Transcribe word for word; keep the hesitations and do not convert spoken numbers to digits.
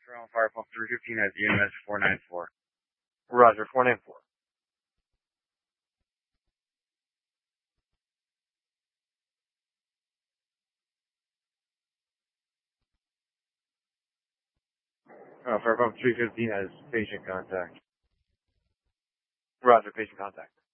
Toronto Fire Pump three fifteen has E M S four nine four. Roger, four nine four. Uh, Fire Pump three fifteen has patient contact. Roger, patient contact.